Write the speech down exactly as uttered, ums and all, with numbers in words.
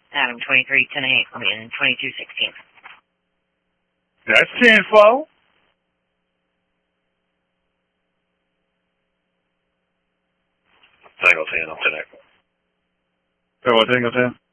Adam twenty-three ten eight. I mean twenty-two sixteen. That's ten four. Tango ten, I'm ten eight. So what Tango ten?